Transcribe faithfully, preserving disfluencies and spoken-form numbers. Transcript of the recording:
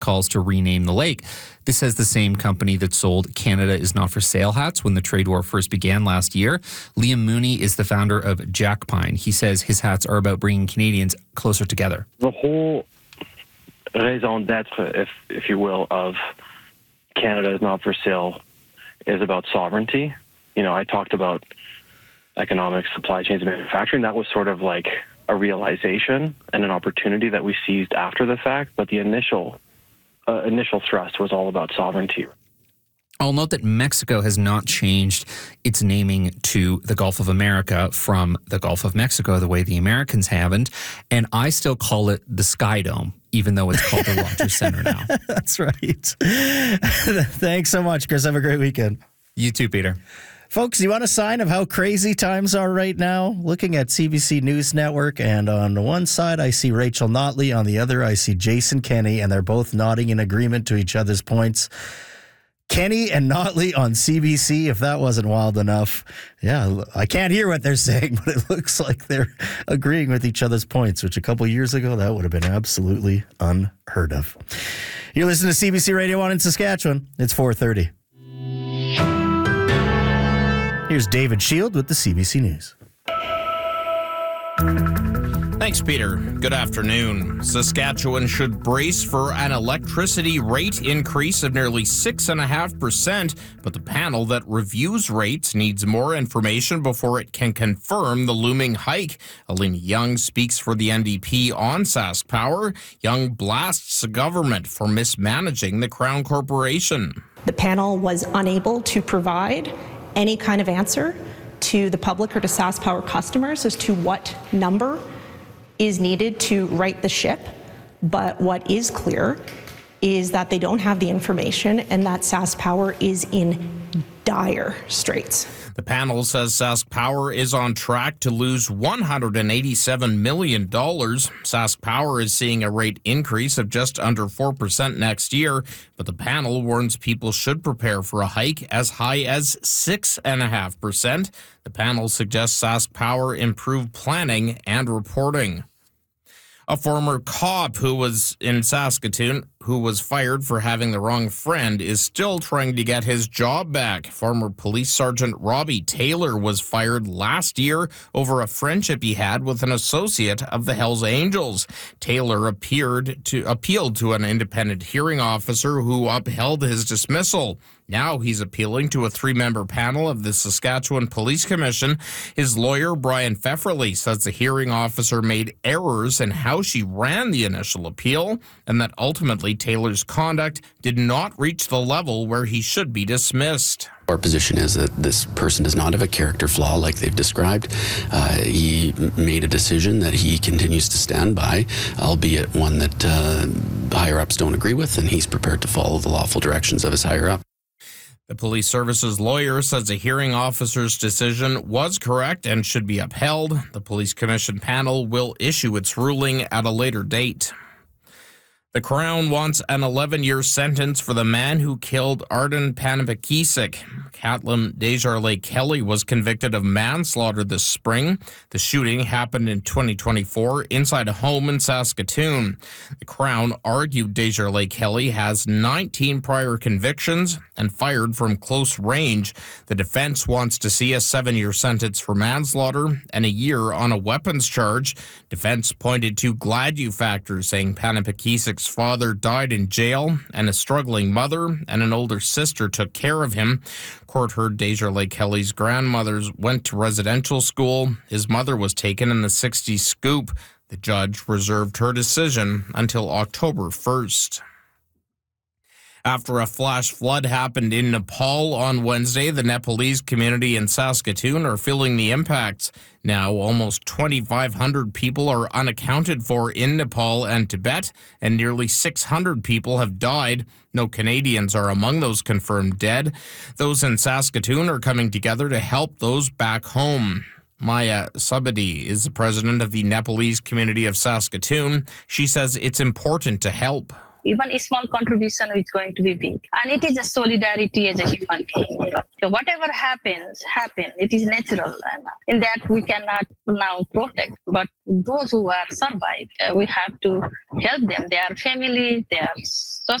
calls to rename the lake. This says the same company that sold Canada Is Not For Sale hats when the trade war first began last year. Liam Mooney is the founder of Jack Pine. He says his hats are about bringing Canadians closer together. The whole raison d'etre, if, if you will, of Canada Is Not For Sale is about sovereignty. You know, I talked about economics, supply chains, and manufacturing. That was sort of like a realization and an opportunity that we seized after the fact, but the initial uh, initial thrust was all about sovereignty. I'll note that Mexico has not changed its naming to the Gulf of America from the Gulf of Mexico the way the Americans haven't, and I still call it the Sky Dome, even though it's called the Rogers Center now. That's right. Thanks so much, Chris. Have a great weekend. You too, Peter. Folks, you want a sign of how crazy times are right now? Looking at C B C News Network, and on one side I see Rachel Notley, on the other I see Jason Kenney, and they're both nodding in agreement to each other's points. Kenney and Notley on C B C, if that wasn't wild enough. Yeah, I can't hear what they're saying, but it looks like they're agreeing with each other's points, which a couple years ago, that would have been absolutely unheard of. You're listening to C B C Radio one in Saskatchewan. It's four thirty. Here's David Shield with the C B C News. Thanks, Peter. Good afternoon. Saskatchewan should brace for an electricity rate increase of nearly six point five percent, but the panel that reviews rates needs more information before it can confirm the looming hike. Alina Young speaks for the N D P on Sask Power. Young blasts the government for mismanaging the Crown Corporation. The panel was unable to provide any kind of answer to the public or to Sask Power customers as to what number is needed to right the ship. But what is clear is that they don't have the information and that Sask Power is in dire straits. The panel says Sask Power is on track to lose one hundred eighty-seven million dollars. Sask Power is seeing a rate increase of just under four percent next year, but the panel warns people should prepare for a hike as high as six point five percent. The panel suggests Sask Power improve planning and reporting. A former cop who was in Saskatoon, who was fired for having the wrong friend, is still trying to get his job back. Former Police Sergeant Robbie Taylor was fired last year over a friendship he had with an associate of the Hells Angels. Taylor appeared to appealed to an independent hearing officer who upheld his dismissal. Now he's appealing to a three-member panel of the Saskatchewan Police Commission. His lawyer, Brian Pfefferle, says the hearing officer made errors in how she ran the initial appeal and that ultimately Taylor's conduct did not reach the level where he should be dismissed. Our position is that this person does not have a character flaw like they've described. Uh, he made a decision that he continues to stand by, albeit one that uh, higher-ups don't agree with, and he's prepared to follow the lawful directions of his higher-up. The police services lawyer says the hearing officer's decision was correct and should be upheld. The police commission panel will issue its ruling at a later date. The Crown wants an eleven-year sentence for the man who killed Arden Panapakisik. Catlin Desjardins Kelly was convicted of manslaughter this spring. The shooting happened in twenty twenty-four inside a home in Saskatoon. The Crown argued Desjardins Kelly has nineteen prior convictions and fired from close range. The defense wants to see a seven-year sentence for manslaughter and a year on a weapons charge. Defense pointed to Gladue factors, saying Panapakisik's father died in jail and a struggling mother and an older sister took care of him. Court heard Desjardins Kelly's grandmothers went to residential school. His mother was taken in the sixties scoop. The judge reserved her decision until October first. After a flash flood happened in Nepal on Wednesday, the Nepalese community in Saskatoon are feeling the impacts. Now, almost twenty-five hundred people are unaccounted for in Nepal and Tibet, and nearly six hundred people have died. No Canadians are among those confirmed dead. Those in Saskatoon are coming together to help those back home. Maya Subadi is the president of the Nepalese community of Saskatoon. She says it's important to help. Even a small contribution is going to be big. And it is a solidarity as a human being. So whatever happens, happen. It is natural. And in that we cannot now protect. But those who are survived, uh, we have to help them. They are family, they are